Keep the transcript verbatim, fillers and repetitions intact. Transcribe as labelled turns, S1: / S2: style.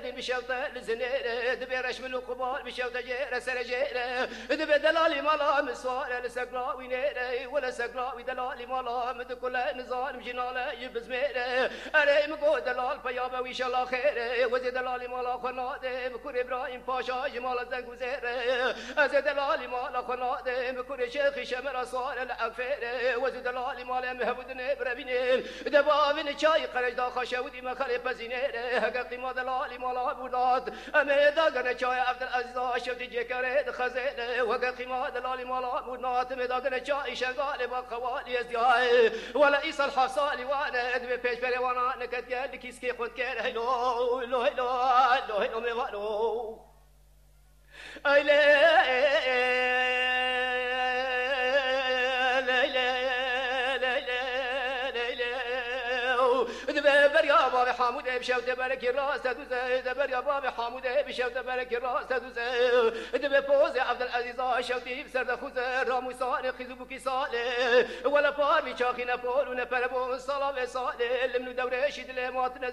S1: دلالي بشوطة لزنيرة دبيرش من القبال بشوطة جيرة سرجيرة دبي دلالي مالا مسوارة لسقراوي نيرة ولا سقراوي دلالي مالا مدكل نزال جنالة يبزميرة أري مقو دلال فيابا ويش الله خيرة وزي دلالي مالا خنادة بكور إبراهيم باشا جمال زنگ وزيرة أزي دلالي مالا خنادة بكور شيخ شمر أصوار الأغفيرة وزي دلالي مالا مهبود نبربينين دبابين چای قرج دا خشودی مخری پزینه هک قیمت لالی مالا بوداد امید داغن چای عبدالعزیز شفتی جکره خزینه و هک قیمت لالی مالا بوداد امید داغن چای شغال با خوالی ازدیای ولا ایسا الحفصالی وانا ادب پیش بری وانا نکت گل کیس کی خود کر هلو هلو هلو هلو هلو میوانو ایله بريا باب حامود بشوت برك الراس تدوز بريا باب حامود بشوت برك الراس تدوز دب فوز عبد العزيز شوتي بسر خوز رامو صار خزبك صالح ولا بار بشاخنا فول ونفر بو صلاه صالح لمن دوره شد لمات